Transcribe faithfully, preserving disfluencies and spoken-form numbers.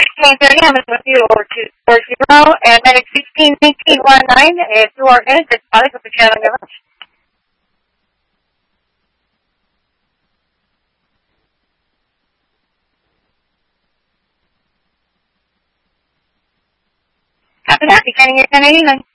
sixteen thirty, I'm with you over two four zero, and medic sixteen eighteen one nine, if you are in, it's probably with the channel number. Happy, happy, can you get ten eighty-nine?